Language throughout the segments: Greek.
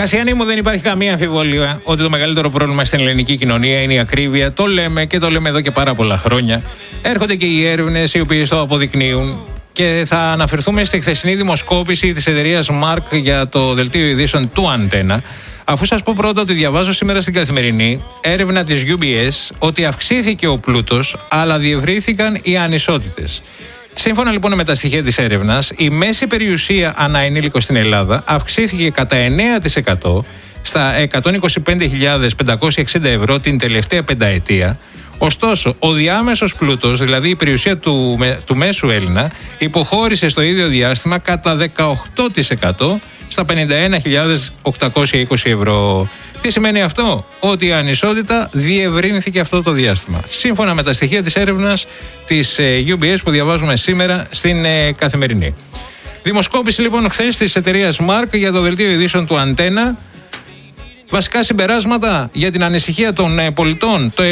Κασιανή μου, δεν υπάρχει καμία αμφιβολία ότι το μεγαλύτερο πρόβλημα στην ελληνική κοινωνία είναι η ακρίβεια. Το λέμε και το λέμε εδώ και πάρα πολλά χρόνια. Έρχονται και οι έρευνες οι οποίες το αποδεικνύουν. Και θα αναφερθούμε στη χθεσινή δημοσκόπηση της εταιρείας Mark για το δελτίο ειδήσεων του Αντένα. Αφού σας πω πρώτα ότι διαβάζω σήμερα στην Καθημερινή έρευνα της UBS ότι αυξήθηκε ο πλούτος, αλλά διευρύθηκαν οι ανισότητες. Σύμφωνα λοιπόν με τα στοιχεία της έρευνας, η μέση περιουσία ανά ενήλικο στην Ελλάδα αυξήθηκε κατά 9% στα 125.560 ευρώ την τελευταία πενταετία. Ωστόσο, ο διάμεσος πλούτος, δηλαδή η περιουσία του μέσου Έλληνα, υποχώρησε στο ίδιο διάστημα κατά 18% στα 51.820 ευρώ. Τι σημαίνει αυτό? Ότι η ανισότητα διευρύνθηκε αυτό το διάστημα. Σύμφωνα με τα στοιχεία της έρευνας της UBS που διαβάζουμε σήμερα στην Καθημερινή. Δημοσκόπηση λοιπόν χθες της εταιρείας Mark για το δελτίο ειδήσεων του Αντένα. Βασικά συμπεράσματα για την ανησυχία των πολιτών. Το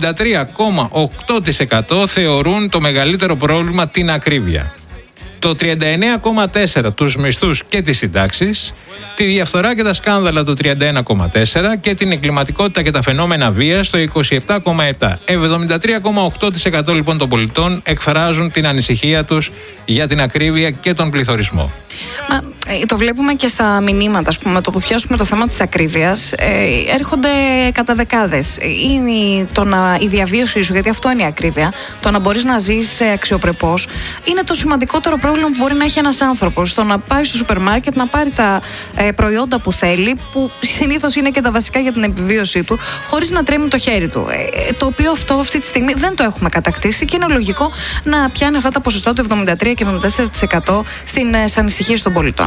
73,8% θεωρούν το μεγαλύτερο πρόβλημα την ακρίβεια. Το 39,4% τους μισθούς και τις συντάξεις, τη διαφθορά και τα σκάνδαλα το 31,4% και την εγκληματικότητα και τα φαινόμενα βίας το 27,7%. 73,8% λοιπόν των πολιτών εκφράζουν την ανησυχία τους για την ακρίβεια και τον πληθωρισμό. Το βλέπουμε και στα μηνύματα, ας πούμε, το που πιάσουμε το θέμα της ακρίβειας, έρχονται κατά δεκάδες. Είναι η διαβίωσή σου, γιατί αυτό είναι η ακρίβεια, το να μπορείς να ζεις αξιοπρεπώς, είναι το σημαντικότερο πρόβλημα που μπορεί να έχει ένας άνθρωπος. Το να πάει στο σούπερ μάρκετ, να πάρει τα προϊόντα που θέλει, που συνήθως είναι και τα βασικά για την επιβίωσή του, χωρίς να τρέμει το χέρι του. Το οποίο αυτό αυτή τη στιγμή δεν το έχουμε κατακτήσει και είναι λογικό να πιάνει αυτά τα ποσοστά του 73 και 74% στις ανησυχίες των πολιτών.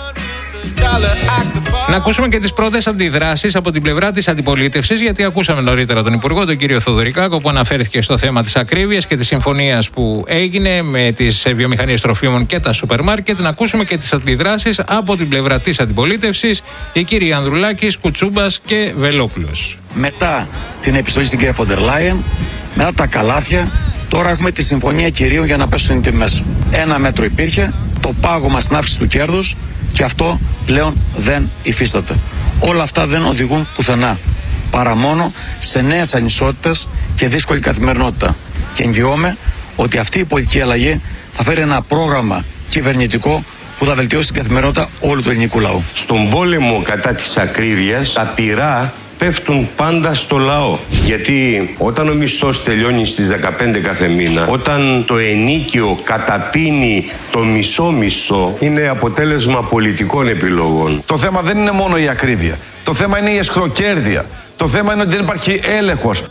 Να ακούσουμε και τις πρώτες αντιδράσεις από την πλευρά της αντιπολίτευσης, γιατί ακούσαμε νωρίτερα τον Υπουργό, τον κύριο Θοδωρικάκο, που αναφέρθηκε στο θέμα της ακρίβειας και της συμφωνίας που έγινε με τις βιομηχανίες τροφίμων και τα σούπερ μάρκετ. Να ακούσουμε και τις αντιδράσεις από την πλευρά της αντιπολίτευσης, οι κύριοι Ανδρουλάκης, Κουτσούμπας και Βελόπουλος. Μετά την επιστολή στην κυρία Φοντερ Λάιεν, μετά τα καλάθια, τώρα έχουμε τη συμφωνία κυρίων για να πέσουν οι τιμές. Ένα μέτρο υπήρχε, το πάγωμα στην αύξηση του κέρδους, και αυτό πλέον δεν υφίσταται. Όλα αυτά δεν οδηγούν πουθενά, παρά μόνο σε νέες ανισότητες και δύσκολη καθημερινότητα. Και εγγυώμαι ότι αυτή η πολιτική αλλαγή θα φέρει ένα πρόγραμμα κυβερνητικό που θα βελτιώσει την καθημερινότητα όλου του ελληνικού λαού. Στον πόλεμο κατά της ακρίβειας, τα πυρά πέφτουν πάντα στο λαό. Γιατί όταν ο μισθός τελειώνει στις 15 κάθε μήνα, όταν το ενίκιο καταπίνει το μισό μισθό, είναι αποτέλεσμα πολιτικών επιλογών. Το θέμα δεν είναι μόνο η ακρίβεια. Το θέμα είναι η αισχροκέρδεια. Το θέμα είναι ότι δεν υπάρχει έλεγχος.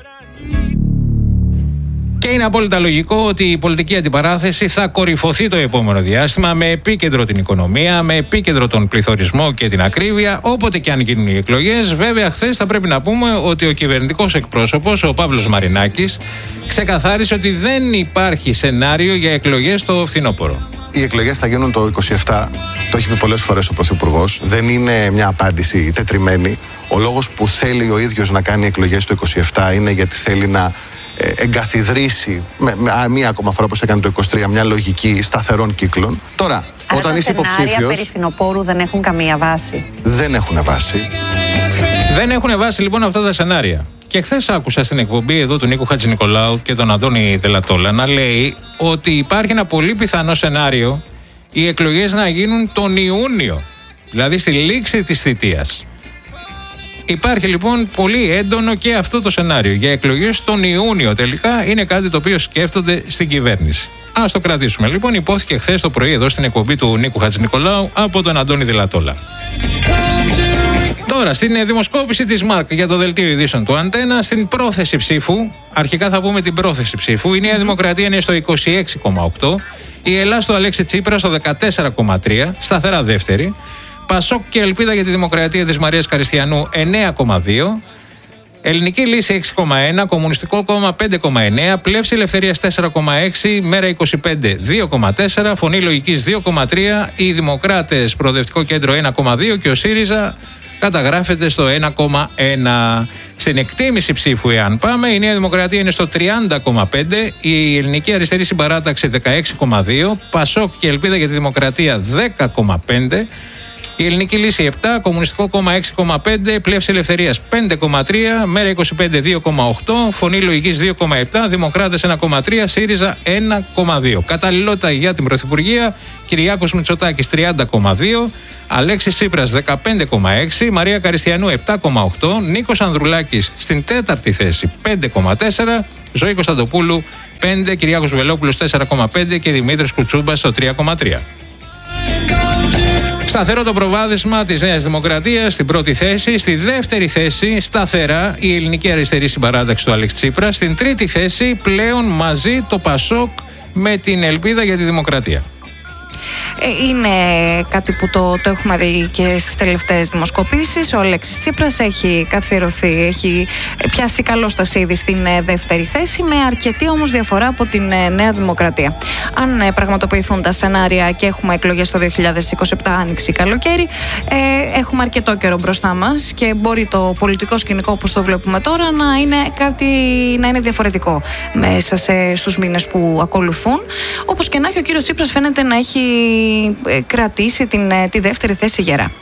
Και είναι απόλυτα λογικό ότι η πολιτική αντιπαράθεση θα κορυφωθεί το επόμενο διάστημα, με επίκεντρο την οικονομία, με επίκεντρο τον πληθωρισμό και την ακρίβεια, όποτε και αν γίνουν οι εκλογές. Βέβαια, χθες θα πρέπει να πούμε ότι ο κυβερνητικός εκπρόσωπος, ο Παύλος Μαρινάκης, ξεκαθάρισε ότι δεν υπάρχει σενάριο για εκλογές το φθινόπωρο. Οι εκλογές θα γίνουν το 27, το έχει πει πολλές φορές ο Πρωθυπουργός. Δεν είναι μια απάντηση τετριμένη. Ο λόγος που θέλει ο ίδιος να κάνει εκλογές το 27 είναι γιατί θέλει να εγκαθιδρύσει μία ακόμα φορά, όπως έκανε το 23, μια λογική σταθερών κύκλων. Τώρα, άρα όταν είσαι υποψήφιος. Τα σενάρια περί φθινοπόρου δεν έχουν καμία βάση. Δεν έχουν βάση. Δεν έχουν βάση λοιπόν αυτά τα σενάρια. Και χθες άκουσα στην εκπομπή εδώ του Νίκου Χατζηνικολάου και τον Αντώνη Δελατόλα να λέει ότι υπάρχει ένα πολύ πιθανό σενάριο οι εκλογές να γίνουν τον Ιούνιο, δηλαδή στη λήξη της θητείας. Υπάρχει λοιπόν πολύ έντονο και αυτό το σενάριο. Για εκλογές τον Ιούνιο τελικά είναι κάτι το οποίο σκέφτονται στην κυβέρνηση. Ας το κρατήσουμε λοιπόν. Υπόθηκε χθες το πρωί εδώ στην εκπομπή του Νίκου Χατζηνικολάου από τον Αντώνη Δελατόλα. Τώρα, στην δημοσκόπηση της Μάρκ για το δελτίο ειδήσεων του Αντένα, στην πρόθεση ψήφου, αρχικά θα πούμε την πρόθεση ψήφου, η Νέα Δημοκρατία είναι στο 26,8%, η Ελλάδα στο Αλέξη Τσίπρα στο 14,3%, σταθερά δεύτερη. Πασόκ και Ελπίδα για τη Δημοκρατία της Μαρίας Καριστιανού 9,2%, Ελληνική Λύση 6,1%, Κομμουνιστικό Κόμμα 5,9%, Πλεύση Ελευθερίας 4,6%, Μέρα 25 2,4%, Φωνή Λογικής 2,3%, οι Δημοκράτες Προοδευτικό Κέντρο 1,2% και ο ΣΥΡΙΖΑ καταγράφεται στο 1,1%. Στην εκτίμηση ψήφου, εάν πάμε, η Νέα Δημοκρατία είναι στο 30,5%, η Ελληνική Αριστερή Συμπαράταξη 16,2%, Πασόκ και Ελπίδα για τη Δημοκρατία 10,5%, Η Ελληνική Λύση 7, Κομμουνιστικό Κόμμα 6,5, Πλεύση Ελευθερίας 5,3, Μέρα 25 2,8, Φωνή Λογικής 2,7, Δημοκράτες 1,3, ΣΥΡΙΖΑ 1,2. Καταλληλότητα για την Πρωθυπουργία, Κυριάκος Μητσοτάκης 30,2, Αλέξης Τσίπρας 15,6, Μαρία Καριστιανού 7,8, Νίκος Ανδρουλάκης στην 4η θέση 5,4, Ζωή Κωνσταντοπούλου 5, Κυριάκος Βελόπουλος 4,5 και Δημήτρης Κουτσούμπας στο 3,3. Σταθερό το προβάδισμα της Νέας Δημοκρατίας στην πρώτη θέση. Στη δεύτερη θέση σταθερά η Ελληνική Αριστερή Συμπαράταξη του Αλέξη Τσίπρα. Στην τρίτη θέση πλέον μαζί το Πασόκ με την Ελπίδα για τη Δημοκρατία. Είναι κάτι που το έχουμε δει και στις τελευταίες δημοσκοπήσεις. Ο Αλέξης Τσίπρας έχει καθιερωθεί, έχει πιάσει καλό στασίδι στην δεύτερη θέση, με αρκετή όμως διαφορά από την Νέα Δημοκρατία. Αν πραγματοποιηθούν τα σενάρια και έχουμε εκλογές το 2027, άνοιξη καλοκαίρι, έχουμε αρκετό καιρό μπροστά μας και μπορεί το πολιτικό σκηνικό όπως το βλέπουμε τώρα να είναι διαφορετικό μέσα στους μήνες που ακολουθούν. Όπως και να έχει, ο κύριος Τσίπρας φαίνεται να έχει κρατήσει τη δεύτερη θέση γερά.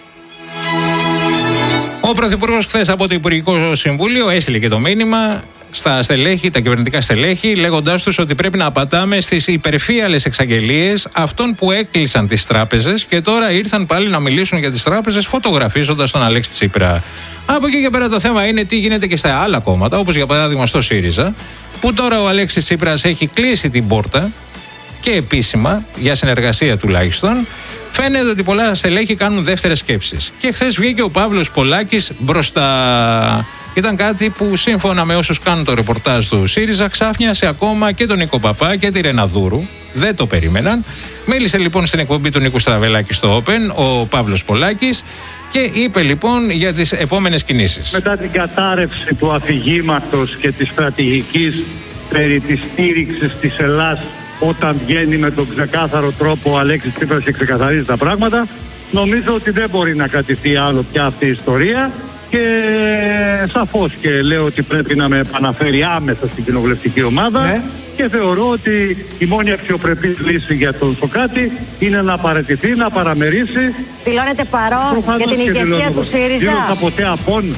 Ο Πρωθυπουργός χθες από το Υπουργικό Συμβούλιο έστειλε και το μήνυμα στα στελέχη, τα κυβερνητικά στελέχη, λέγοντάς τους ότι πρέπει να απατάμε στις υπερφύαλες εξαγγελίες αυτών που έκλεισαν τις τράπεζες και τώρα ήρθαν πάλι να μιλήσουν για τις τράπεζες φωτογραφίζοντας τον Αλέξη Τσίπρα. Από εκεί και πέρα το θέμα είναι τι γίνεται και στα άλλα κόμματα, όπως για παράδειγμα στο ΣΥΡΙΖΑ, που τώρα ο Αλέξης Τσίπρας έχει κλείσει την πόρτα και επίσημα, για συνεργασία τουλάχιστον. Φαίνεται ότι πολλά στελέχη κάνουν δεύτερες σκέψεις. Και χθες βγήκε ο Παύλος Πολάκης μπροστά. Ήταν κάτι που σύμφωνα με όσους κάνουν το ρεπορτάζ του ΣΥΡΙΖΑ ξάφνιασε ακόμα και τον Νίκο Παπά και τη Ρεναδούρου. Δεν το περίμεναν. Μίλησε λοιπόν στην εκπομπή του Νίκου Στραβελάκη στο Open ο Παύλος Πολάκης και είπε λοιπόν για τις επόμενες κινήσεις. Μετά την κατάρρευση του αφηγήματος και της στρατηγικής περί της στήριξης της Ελλάδας, όταν βγαίνει με τον ξεκάθαρο τρόπο ο Αλέξης Τσίπρας και ξεκαθαρίζει τα πράγματα, νομίζω ότι δεν μπορεί να κρατηθεί άλλο πια αυτή η ιστορία και σαφώς και λέω ότι πρέπει να με επαναφέρει άμεσα στην κοινοβουλευτική ομάδα. Ναι. Και θεωρώ ότι η μόνη αξιοπρεπή λύση για τον Σοκράτη είναι να παραιτηθεί, να παραμερίσει. Δηλώνεται παρόν για την ηγεσία του ΣΥΡΙΖΑ. Δηλώσα ποτέ απόν.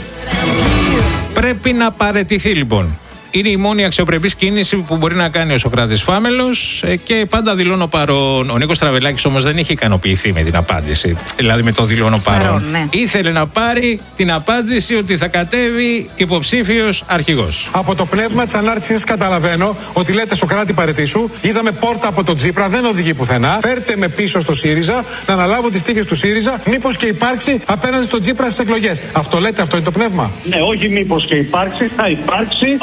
Πρέπει να παραιτηθεί λοιπόν. Είναι η μόνη αξιοπρεπής κίνηση που μπορεί να κάνει ο Σωκράτης Φάμελος και πάντα δηλώνω παρόν. Ο Νίκος Στραβελάκης όμως δεν είχε ικανοποιηθεί με την απάντηση. Δηλαδή με το δηλώνω παρόν. Ναι. Ήθελε να πάρει την απάντηση ότι θα κατέβει υποψήφιος αρχηγός. Από το πνεύμα της ανάρτησης καταλαβαίνω ότι λέτε Σωκράτη παραιτήσου. Είδαμε πόρτα από τον Τσίπρα, δεν οδηγεί πουθενά. Φέρτε με πίσω στο ΣΥΡΙΖΑ να αναλάβω τις τύχες του ΣΥΡΙΖΑ. Μήπως και υπάρξει απέναντι στον Τσίπρα στις εκλογές. Αυτό λέτε, αυτό είναι το πνεύμα. Ναι, όχι μήπως και υπάρξει, θα υπάρξει.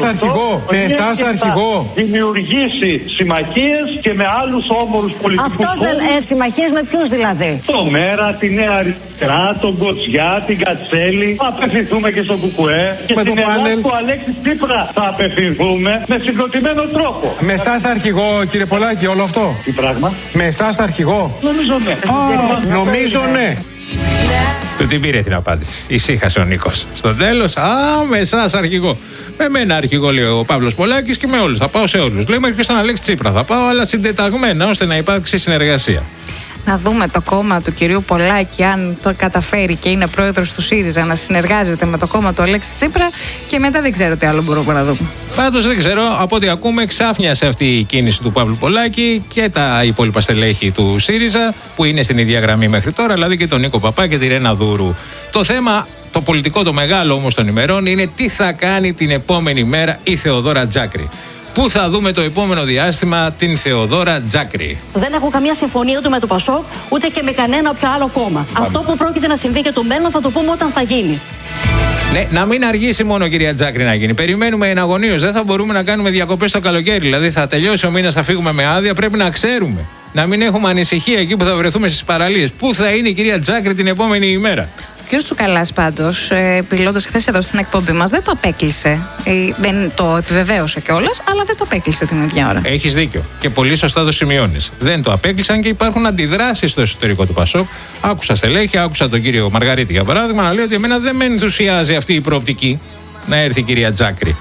Με εσάς αρχηγό. Δημιουργήσει συμμαχίες και με άλλους όμορους πολιτικούς. Αυτό συμμαχίες με ποιους δηλαδή? Το Μέρα, τη Νέα Αριστερά, τον Κοτσιά, την Κατσέλη. Θα απευθυνθούμε και στο Κουκουέ. Και στην Ελλάδα του Αλέξη Τσίπρα θα απευθυνθούμε με συγκροτημένο τρόπο. Με εσάς αρχηγό, κύριε Πολάκη, όλο αυτό? Τι πράγμα? Με εσάς αρχηγό? Νομίζω ναι. Νομίζω ναι. Του την πήρε την απάντηση. Ησύχασε ο Νίκος. Στο τέλος, με εσάς αρχηγό. Με μένα αρχηγό, λέει ο Παύλος Πολάκης, και με όλους. Θα πάω σε όλους. Λέμε και στον Αλέξη Τσίπρα θα πάω, αλλά συντεταγμένα ώστε να υπάρξει συνεργασία. Να δούμε το κόμμα του κυρίου Πολάκη, αν το καταφέρει και είναι πρόεδρος του ΣΥΡΙΖΑ, να συνεργάζεται με το κόμμα του Αλέξη Τσίπρα, και μετά δεν ξέρω τι άλλο μπορούμε να δούμε. Πάντως δεν ξέρω, από ό,τι ακούμε ξάφνιασε αυτή η κίνηση του Παύλου Πολάκη και τα υπόλοιπα στελέχη του ΣΥΡΙΖΑ που είναι στην ίδια γραμμή μέχρι τώρα, δηλαδή και τον Νίκο Παπά και τη Ρεναδούρου. Το θέμα, το πολιτικό, το μεγάλο όμως των ημερών, είναι τι θα κάνει την επόμενη μέρα η Θεοδόρα Τζάκρη. Πού θα δούμε το επόμενο διάστημα την Θεοδόρα Τζάκρη? Δεν έχω καμία συμφωνία ούτε με το Πασόκ, ούτε και με κανένα όποιο άλλο κόμμα. Αυτό που πρόκειται να συμβεί και το μέλλον θα το πούμε όταν θα γίνει. Ναι, να μην αργήσει μόνο, κυρία Τζάκρη, να γίνει. Περιμένουμε εναγωνίως. Δεν θα μπορούμε να κάνουμε διακοπές το καλοκαίρι. Δηλαδή, θα τελειώσει ο μήνας, θα φύγουμε με άδεια. Πρέπει να ξέρουμε. Να μην έχουμε ανησυχία εκεί που θα βρεθούμε στις παραλίες. Πού θα είναι η κυρία Τζάκρη την επόμενη ημέρα? Ο κ. Τσουκαλάς πάντως, μιλώντας χθες εδώ στην εκπομπή μας, δεν το απέκλεισε. Δεν το επιβεβαίωσε κιόλας, αλλά δεν το απέκλεισε την ίδια ώρα. Έχεις δίκιο. Και πολύ σωστά το σημειώνεις. Δεν το απέκλεισαν και υπάρχουν αντιδράσεις στο εσωτερικό του Πασόκ. Άκουσα στελέχη, άκουσα τον κύριο Μαργαρίτη για παράδειγμα να λέει ότι εμένα δεν με ενθουσιάζει αυτή η προοπτική να έρθει η κυρία Τζάκρη.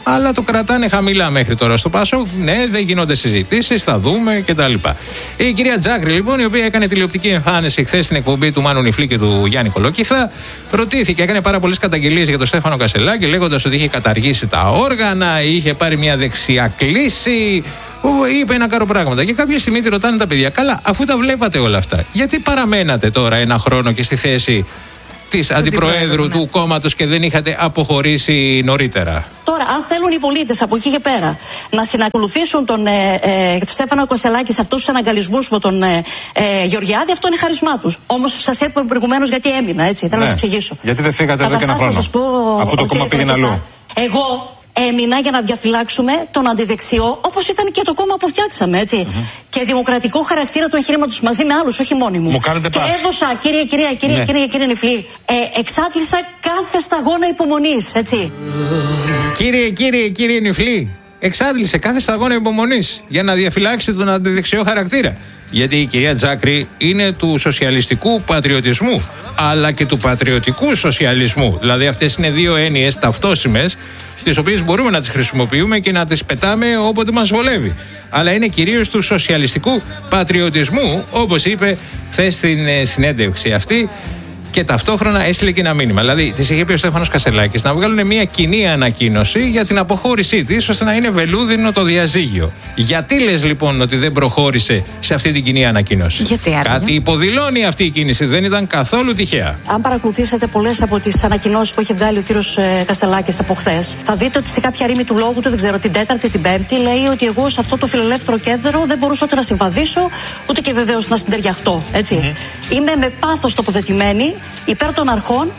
Αλλά το κρατάνε χαμηλά μέχρι τώρα στο Πασόκ. Ναι, δεν γίνονται συζητήσεις, θα δούμε κτλ. Η κυρία Τζάκρη, λοιπόν, η οποία έκανε τηλεοπτική εμφάνιση χθες στην εκπομπή του Μάνου Νιφλή και του Γιάννη Κολοκύθα, ρωτήθηκε, έκανε πάρα πολλές καταγγελίες για τον Στέφανο Κασελάκη, λέγοντας ότι είχε καταργήσει τα όργανα, είχε πάρει μια δεξιά κλίση. Είπε ένα κάρο πράγματα. Και κάποια στιγμή τη ρωτάνε τα παιδιά, καλά, αφού τα βλέπατε όλα αυτά, γιατί παραμένατε τώρα ένα χρόνο και στη θέση της αντιπροέδρου του κόμματος και δεν είχατε αποχωρήσει νωρίτερα? Τώρα, αν θέλουν οι πολίτες από εκεί και πέρα να συνακολουθήσουν τον Στέφανο Κασελάκη σε αυτούς τους αναγκαλισμούς με τον Γεωργιάδη, αυτό είναι χάρισμά τους. Όμως σας είπα προηγουμένως γιατί έμεινα, έτσι. Θέλω να σας εξηγήσω. Γιατί δεν φύγατε εδώ και ένα χρόνο, αφού το κόμμα πήγαινε αλλού? Εγώ έμεινα για να διαφυλάξουμε τον αντιδεξιό, όπως ήταν και το κόμμα που φτιάξαμε, έτσι. Και δημοκρατικό χαρακτήρα του εγχειρήματος μαζί με άλλους, όχι μόνοι μου. Μου κάνετε και πάση. έδωσα, κύριε Νιφλή, εξάτλησα κάθε σταγόνα υπομονής, έτσι. Κύριε Νιφλή, εξάντλησε κάθε σταγόνα υπομονής για να διαφυλάξει τον αντιδεξιό χαρακτήρα. Γιατί η κυρία Τζάκρη είναι του σοσιαλιστικού πατριωτισμού, αλλά και του πατριωτικού σοσιαλισμού. Δηλαδή αυτές είναι δύο έννοιες ταυτόσιμες, τις οποίες μπορούμε να τις χρησιμοποιούμε και να τις πετάμε όποτε μας βολεύει. Αλλά είναι κυρίως του σοσιαλιστικού πατριωτισμού, όπως είπε χθες στην συνέντευξη αυτή. Και ταυτόχρονα έστειλε και ένα μήνυμα. Δηλαδή, της είχε πει ο Στέφανος Κασελάκης να βγάλουν μια κοινή ανακοίνωση για την αποχώρησή της, ώστε να είναι βελούδινο το διαζύγιο. Γιατί λες λοιπόν ότι δεν προχώρησε σε αυτή την κοινή ανακοίνωση? Γιατί κάτι υποδηλώνει αυτή η κίνηση, δεν ήταν καθόλου τυχαία. Αν παρακολουθήσετε πολλές από τις ανακοινώσεις που έχει βγάλει ο κύριος Κασελάκης από χθες, θα δείτε ότι σε κάποια ρήμη του λόγου του, δεν ξέρω, την Τέταρτη, την Πέμπτη, λέει ότι εγώ σε αυτό το φιλελεύθερο κέντρο δεν μπορούσα ούτε να συμβαδίσω, ούτε και βεβαίως να συντεριαχτώ. Έτσι. Είμαι με πάθος τοποθετημένη υπέρ των αρχών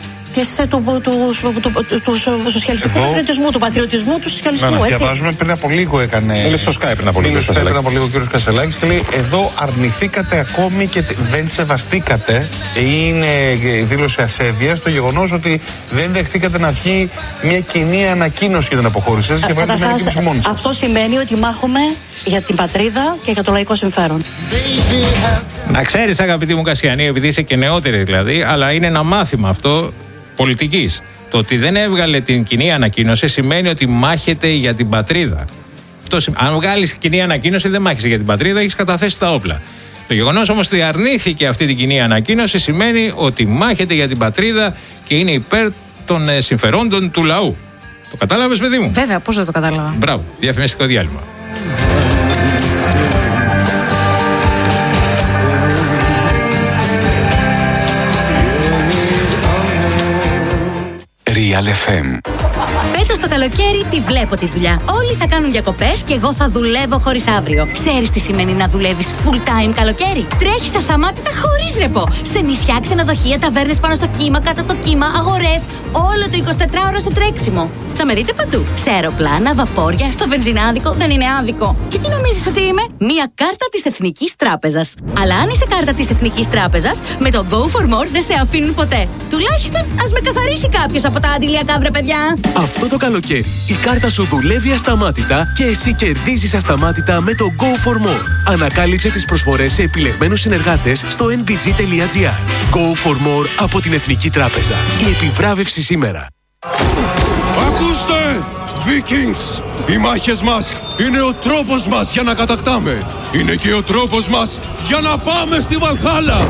του σοσιαλιστικού πατριωτισμού, του πατριωτισμού του σοσιαλισμού. Διαβάζουμε πριν από λίγο έκανε. Στο Skype πριν από λίγο ο κύριος Κασελάκης και λέει: εδώ αρνηθήκατε ακόμη και δεν σεβαστήκατε, είναι δήλωση ασέβειας, το γεγονός ότι δεν δεχτήκατε να βγει μια κοινή ανακοίνωση για την αποχώρησή σας και βάλετε μια ανακοίνωση μόνοι σας. Αυτό σημαίνει ότι μάχομαι για την πατρίδα και για το λαϊκό συμφέρον. Να ξέρεις, αγαπητή μου Κασιανή, επειδή είσαι και νεότερη δηλαδή, αλλά είναι ένα μάθημα αυτό πολιτικής. Το ότι δεν έβγαλε την κοινή ανακοίνωση σημαίνει ότι μάχεται για την πατρίδα. Αν βγάλεις κοινή ανακοίνωση, δεν μάχεσαι για την πατρίδα, έχεις καταθέσει τα όπλα. Το γεγονός όμως ότι αρνήθηκε αυτή την κοινή ανακοίνωση σημαίνει ότι μάχεται για την πατρίδα και είναι υπέρ των συμφερόντων του λαού. Το κατάλαβες, παιδί μου? Βέβαια, πώς δεν το κατάλαβα. Μπράβο, διαφημιστικό διάλειμμα. Real FM. Φέτος το καλοκαίρι τη βλέπω τη δουλειά. Όλοι θα κάνουν διακοπές και εγώ θα δουλεύω χωρίς αύριο. Ξέρεις τι σημαίνει να δουλεύεις full time καλοκαίρι? Τρέχεις ασταμάτητα χωρίς ρεπό. Σε νησιά, ξενοδοχεία, ταβέρνες πάνω στο κύμα, κάτω από το κύμα, αγορές. Όλο το 24ωρο στο τρέξιμο. Θα με δείτε παντού. Σε αεροπλάνα, βαπόρια, στο βενζινάδικο. Δεν είναι άδικο. Και τι νομίζεις ότι είμαι? Μία κάρτα της Εθνικής Τράπεζας. Αλλά αν είσαι κάρτα της Εθνικής Τράπεζας, με το Go for More δεν σε αφήνουν ποτέ. Τουλάχιστον ας με καθαρίσει κάποιος από τα αντιλιακά, βρε παιδιά. Αυτό το καλοκαίρι η κάρτα σου δουλεύει ασταμάτητα και εσύ κερδίζεις ασταμάτητα με το Go for More. Ανακάλυψε τις προσφορές σε επιλεγμένους συνεργάτες στο nbg.gr. Go for More από την Εθνική Τράπεζα. Η επιβράβευση σήμερα. Ακούστε! Vikings! Οι μάχες μας είναι ο τρόπος μας για να κατακτάμε. Είναι και ο τρόπος μας για να πάμε στη Βαλχάλα.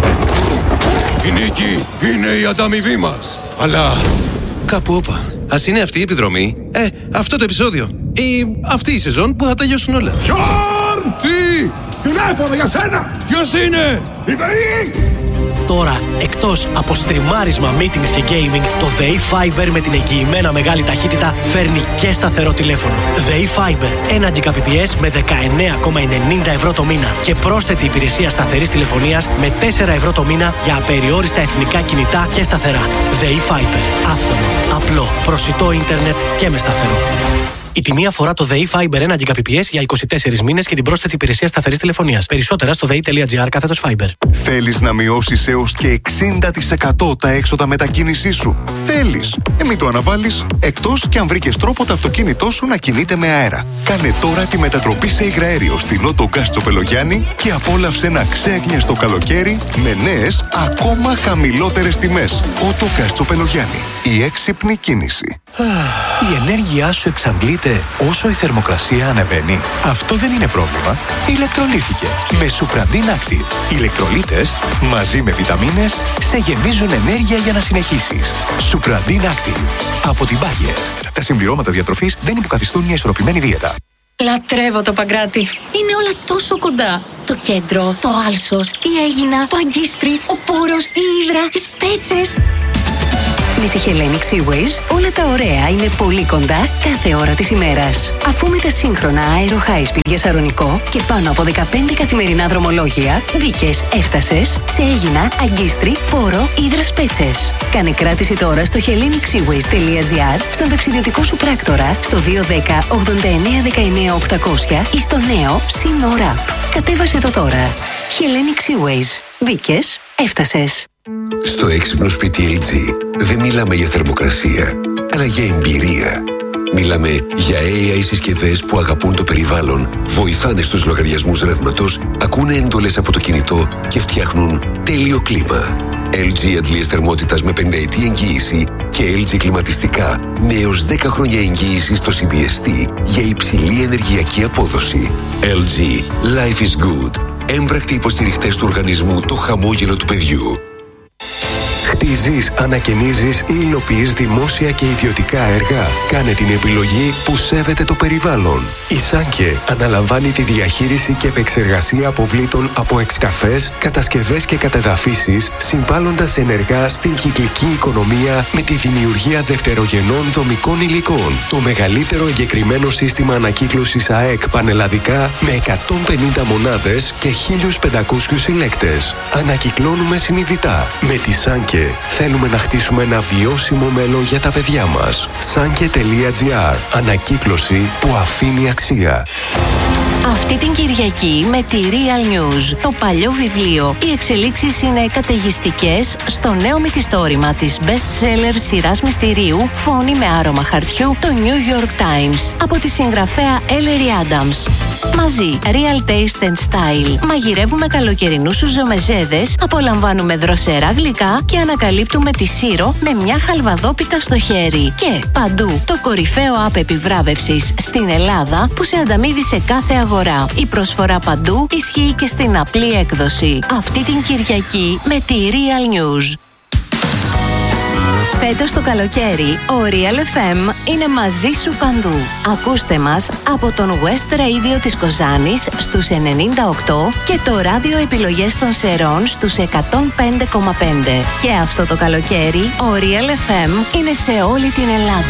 Η νίκη είναι η ανταμοιβή μας. Αλλά κάπου όπα. Ας είναι αυτή η επιδρομή, αυτό το επεισόδιο ή αυτή η σεζόν που θα τελειώσουν όλα. Τζορν! Τι! Τηλέφωνο για σένα! Ποιος είναι? Η ΔΕΗ! Τώρα, εκτός από στριμάρισμα, meetings και gaming, το ΔΕΗ Fiber με την εγγυημένα μεγάλη ταχύτητα φέρνει και σταθερό τηλέφωνο. ΔΕΗ Fiber, 1 Gbps με 19,90 ευρώ το μήνα και πρόσθετη υπηρεσία σταθερής τηλεφωνίας με 4 ευρώ το μήνα για απεριόριστα εθνικά κινητά και σταθερά. ΔΕΗ Fiber, άφθονο, απλό, προσιτό ίντερνετ και με σταθερό. Η τιμή αφορά το ΔΕΗ Fiber 1 Gbps για 24 μήνες και την πρόσθετη υπηρεσία σταθερής τηλεφωνίας. Περισσότερα στο dei.gr/Fiber. Θέλεις να μειώσεις έως και 60% τα έξοδα μετακίνησής σου? Θέλεις? Μην το αναβάλεις, εκτός και αν βρήκες τρόπο το αυτοκίνητό σου να κινείται με αέρα. Κάνε τώρα τη μετατροπή σε υγραέριο στην Ότο Γκάς Τσοπελογιάννη και απόλαυσε ένα ξέγνιαστο καλοκαίρι με νέες, ακόμα χαμηλότερες τιμές. Ότο Γκάς Τσοπελογιάννη. Η έξυπνη κίνηση. Η ενέργειά σου εξαντλείται Ξέρετε, όσο η θερμοκρασία ανεβαίνει, αυτό δεν είναι πρόβλημα. Ηλεκτρολύθηκε με Supradin Active. Οι ηλεκτρολίτες μαζί με βιταμίνες σε γεμίζουν ενέργεια για να συνεχίσεις. Supradin Active από την Bayer. Τα συμπληρώματα διατροφής δεν υποκαθιστούν μια ισορροπημένη δίαιτα. Λατρεύω το Παγκράτη. Είναι όλα τόσο κοντά. Το κέντρο, το Άλσος, η Αίγινα, το Αγκίστρι, ο Πόρος, η Ύδρα, οι Σπέτσες. Με τη Hellenic Seaways όλα τα ωραία είναι πολύ κοντά κάθε ώρα της ημέρας. Αφού με τα σύγχρονα Aero High Speed για Σαρονικό και πάνω από 15 καθημερινά δρομολόγια, μπήκες, έφτασες σε Αίγινα, Αγκίστρι, Πόρο, Ύδρα, Σπέτσες. Κάνε κράτηση τώρα στο hellenicsseaways.gr, στον ταξιδιωτικό σου πράκτορα, στο 210 89 19 800 ή στο νέο Synora. Κατέβασε το τώρα. Hellenic Seaways. Μπήκες, έφτασες. Στο έξυπνο σπίτι LG δεν μιλάμε για θερμοκρασία, αλλά για εμπειρία. Μιλάμε για AI συσκευές που αγαπούν το περιβάλλον, βοηθάνε στους λογαριασμούς ρεύματος, ακούνε εντολές από το κινητό και φτιάχνουν τέλειο κλίμα. LG αντλίες θερμότητας με 50ετή εγγύηση και LG κλιματιστικά με έως 10 χρόνια εγγύηση στο CBST για υψηλή ενεργειακή απόδοση. LG. Life is good. Έμπρακτοι υποστηριχτές του οργανισμού Το Χαμόγελο του Παιδιού. Χτίζεις, ανακαινίζεις ή υλοποιείς δημόσια και ιδιωτικά έργα. Κάνε την επιλογή που σέβεται το περιβάλλον. Η Σάνκε αναλαμβάνει τη διαχείριση και επεξεργασία αποβλήτων από εξκαφές, κατασκευές και κατεδαφίσεις, συμβάλλοντας ενεργά στην κυκλική οικονομία με τη δημιουργία δευτερογενών δομικών υλικών. Το μεγαλύτερο εγκεκριμένο σύστημα ανακύκλωσης ΑΕΚ πανελλαδικά με 150 μονάδες και 1.500 συλλέκτες. Ανακυκλώνουμε συνειδητά. Με τη Σάνκε θέλουμε να χτίσουμε ένα βιώσιμο μέλλον για τα παιδιά μας. Sanke.gr. Ανακύκλωση που αφήνει αξία. Αυτή την Κυριακή με τη Real News, το παλιό βιβλίο. Οι εξελίξεις είναι καταιγιστικές στο νέο μυθιστόρημα της best-seller σειράς μυστηρίου «Φόνη με άρωμα χαρτιού», το New York Times, από τη συγγραφέα Ellery Adams. Μαζί, Real Taste and Style. Μαγειρεύουμε καλοκαιρινούς σουζομεζέδες, απολαμβάνουμε δροσερά γλυκά και ανακαλύπτουμε τη Σύρο με μια χαλβαδόπιτα στο χέρι. Και παντού, το κορυφαίο app επιβράβευσης στην Ελλάδα που σε ανταμείβει σε κάθε αγορά. Η προσφορά παντού ισχύει και στην απλή έκδοση. Αυτή την Κυριακή με τη Real News. Φέτος το καλοκαίρι, ο Real FM είναι μαζί σου παντού. Ακούστε μας από τον West Radio της Κοζάνης στους 98 και το ράδιο επιλογές των Σερών στους 105,5. Και αυτό το καλοκαίρι, ο Real FM είναι σε όλη την Ελλάδα.